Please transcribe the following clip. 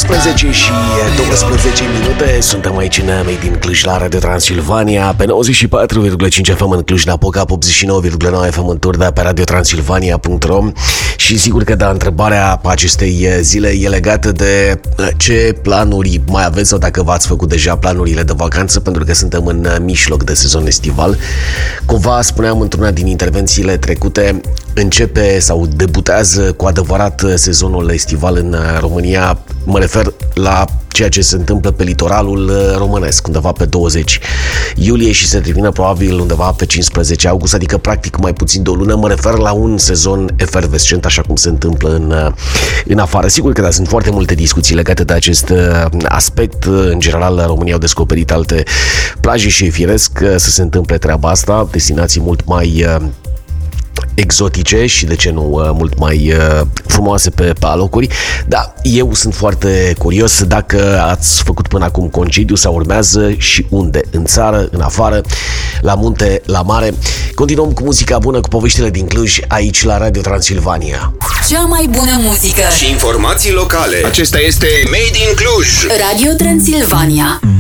11 și 12 minute. Suntem aici în Made in Cluj la Radio Transilvania, pe 94,5 FM în Cluj-Napoca, 89,9 FM în Turda, pe radiotransilvania.ro. Și sigur că întrebarea acestei zile e legată de ce planuri mai aveți sau dacă v-ați făcut deja planurile de vacanță, pentru că suntem în mijloc de sezon estival. Cumva spuneam într-una din intervențiile trecute, începe sau debutează cu adevărat sezonul estival în România. Mă refer la ceea ce se întâmplă pe litoralul românesc, undeva pe 20 iulie și se termină probabil undeva pe 15 august, adică practic mai puțin de o lună. Mă refer la un sezon efervescent, așa cum se întâmplă în afară. Sigur că sunt foarte multe discuții legate de acest aspect. În general, România au descoperit alte plaje și e firesc să se întâmple treaba asta, destinații mult mai exotice și, de ce nu, mult mai frumoase pe alocuri. Da, eu sunt foarte curios dacă ați făcut până acum concediu sau urmează și unde, în țară, în afară, la munte, la mare. Continuăm cu muzica bună, cu poveștile din Cluj, aici la Radio Transilvania. Cea mai bună muzică și informații locale. Acesta este Made in Cluj. Radio Transilvania.